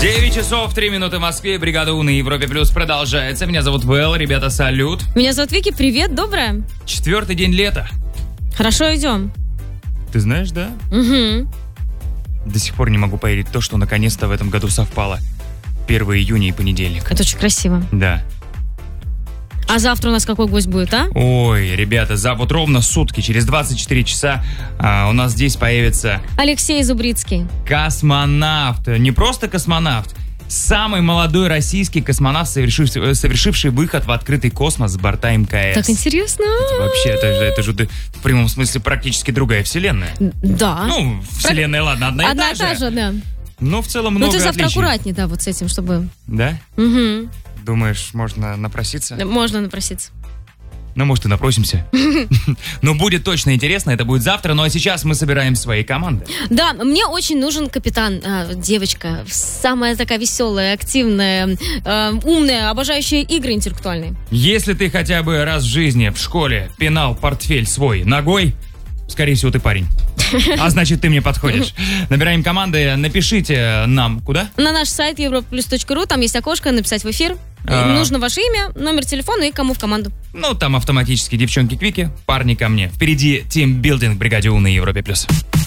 9 часов 3 минуты в Москве. Бригада У на Европе Плюс продолжается. Меня зовут Вэл. Ребята, салют. Меня зовут Вики. Привет, доброе. 4-й день лета. Хорошо, идем. Ты знаешь, да? Угу. До сих пор не могу поверить в то, что наконец-то в этом году совпало 1 июня и понедельник. Это очень красиво. Да. А завтра у нас какой гость будет, а? Ой, ребята, за вот ровно сутки, через 24 часа у нас здесь появится... Алексей Зубрицкий. Космонавт. Не просто космонавт. Самый молодой российский космонавт, совершивший выход в открытый космос с борта МКС. Так интересно. Вообще, это же в прямом смысле практически другая вселенная. Да. Ну, вселенная, ладно, одна и та же. Да. Но в целом много Ну, ты завтра отличий. аккуратнее, да, вот с этим, чтобы... Да? Угу. Думаешь, можно напроситься? Можно напроситься. Ну, может, и напросимся. Но будет точно интересно, это будет завтра. Ну, а сейчас мы собираем свои команды. Да, мне очень нужен капитан, девочка, самая такая веселая, активная, умная, обожающая игры интеллектуальные. Если ты хотя бы раз в жизни в школе пинал портфель свой ногой, скорее всего, ты парень. А значит, ты мне подходишь. Набираем команды, напишите нам куда? На наш сайт europlus.ru, там есть окошко «Написать в эфир». Нужно ваше имя, номер телефона и кому в команду. Ну, там автоматически девчонки Квики, парни ко мне. Впереди тимбилдинг в бригаде У на Европе+.